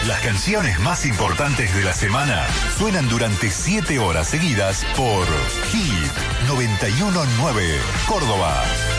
Las canciones más importantes de la semana suenan durante 7 horas seguidas por Hit 91.9 Córdoba.